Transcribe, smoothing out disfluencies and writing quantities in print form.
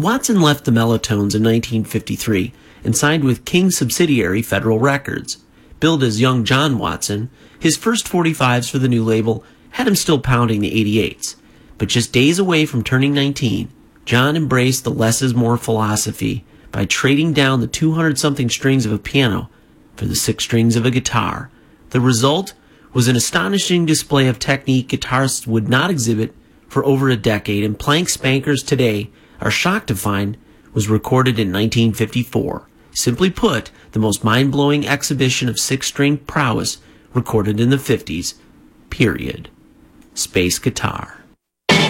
Watson left the Mellotones in 1953 and signed with King subsidiary Federal Records. Billed as Young John Watson, his first 45s for the new label had him still pounding the 88s. But just days away from turning 19, John embraced the less is more philosophy by trading down the 200-something strings of a piano for the 6 strings of a guitar. The result was an astonishing display of technique guitarists would not exhibit for over a decade, and Plank Spankers today are shocked to find was recorded in 1954. Simply put, the most mind-blowing exhibition of 6-string prowess recorded in the 50s, period. Space Guitar.